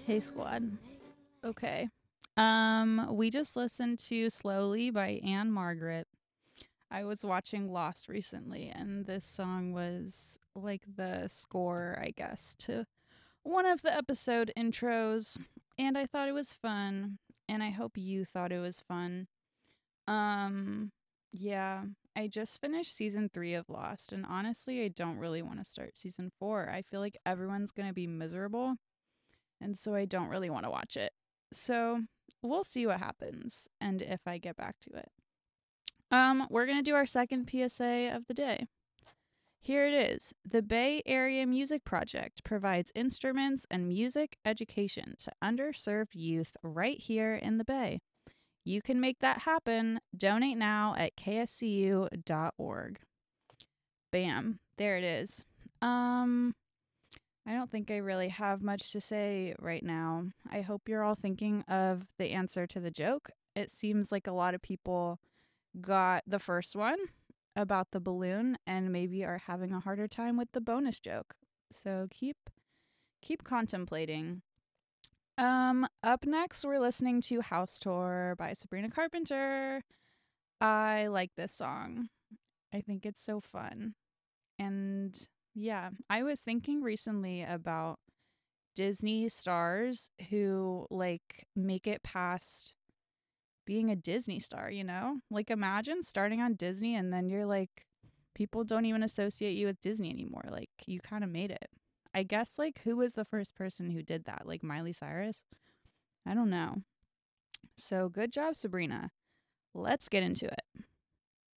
Hey squad. Okay. We just listened to Slowly by Anne Margaret. I was watching Lost recently and this song was like the score, I guess, to one of the episode intros, and I thought it was fun, and I hope you thought it was fun. Um yeah, I just finished season 3 of Lost, and honestly, I don't really want to start season 4. I feel like everyone's going to be miserable, and so I don't really want to watch it. So we'll see what happens and if I get back to it. We're gonna do our second PSA of the day. Here it is. The Bay Area Music Project provides instruments and music education to underserved youth right here in the Bay. You can make that happen. Donate now at kscu.org. Bam. There it is. I don't think I really have much to say right now. I hope you're all thinking of the answer to the joke. It seems like a lot of people got the first one about the balloon and maybe are having a harder time with the bonus joke. So keep contemplating. Up next we're listening to House Tour by Sabrina Carpenter. I like this song. I think it's so fun. And yeah, I was thinking recently about Disney stars who like make it past being a Disney star, you know? Like imagine starting on Disney and then you're like people don't even associate you with Disney anymore. Like you kind of made it. I guess like who was the first person who did that? Like Miley Cyrus? I don't know. So good job, Sabrina. Let's get into it.